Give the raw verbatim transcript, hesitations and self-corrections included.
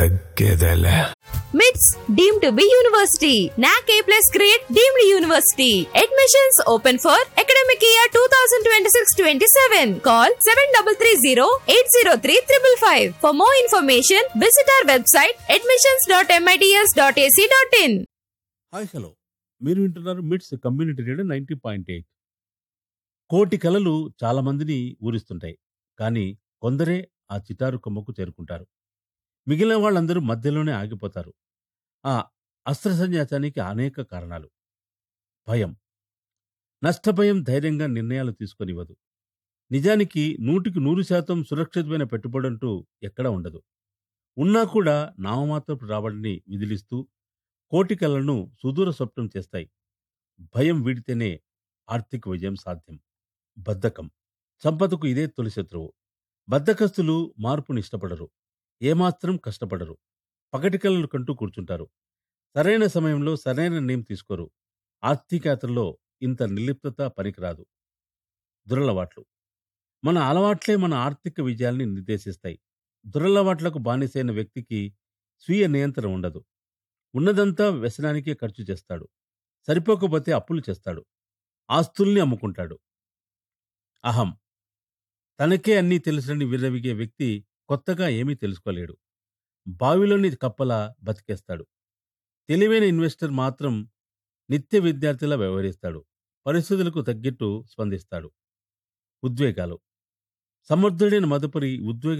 తగ్గేదేలే. మిట్స్ deemed to be university. నాక్ ఏ plus grade deemed university. Admissions open for academic year twenty twenty-six twenty-seven. Call seven three three zero eight zero three five five. For more information, visit our website admissions dot mits dot a c dot in. Hi hello, మీరు వింటున్నారు మిట్స్ community radio ninety point eight. కోటి కళలు చాలా మందిని ఊరిస్తుంటాయి, కానీ కొందరే ఆ చిటారు కొమ్మకు చేరుకుంటారు. మిగిలిన వాళ్ళందరూ మధ్యలోనే ఆగిపోతారు. ఆ అస్త్రసన్యాసానికి అనేక కారణాలు. భయం. నష్టభయం ధైర్యంగా నిర్ణయాలు తీసుకొనివ్వదు. నిజానికి నూటికి నూరు శాతం సురక్షితమైన పెట్టుబడంటూ ఎక్కడా ఉండదు. ఉన్నా కూడా నామమాత్రపు రాబడిని విదిలిస్తూ కోటి కళలను సుదూర స్వప్నం చేస్తాయి. భయం వీడితేనే ఆర్థిక విజయం సాధ్యం. బద్ధకం. సంపదకు ఇదే తొలి శత్రువు. బద్ధకస్తులు మార్పుని ఇష్టపడరు, ఏమాత్రం కష్టపడరు. పగటి కళలు కంటూ కూర్చుంటారు. సరైన సమయంలో సరైన నిర్ణయం తీసుకోరు. ఆర్థిక యాత్రలో ఇంత నిర్లిప్తత పనికిరాదు. దురలవాట్లు. మన అలవాట్లే మన ఆర్థిక విజయాల్ని నిర్దేశిస్తాయి. దురలవాట్లకు బానిసైన వ్యక్తికి స్వీయ నియంత్రణ ఉండదు. ఉన్నదంతా వ్యసనానికే ఖర్చు చేస్తాడు. సరిపోకపోతే అప్పులు చేస్తాడు. ఆస్తుల్ని అమ్ముకుంటాడు. అహం. తనకే అన్నీ తెలుసని విర్రవిగే వ్యక్తి కొత్తగా ఏమీ తెలుసుకోలేడు. బావిలోని కప్పలా బతికేస్తాడు. తెలివైన ఇన్వెస్టర్ మాత్రం నిత్య విద్యార్థిలా వ్యవహరిస్తాడు. పరిస్థితులకు తగ్గట్టు స్పందిస్తాడు. ఉద్వేగాలు. సమర్థుడైన మదుపరి ఉద్వేగ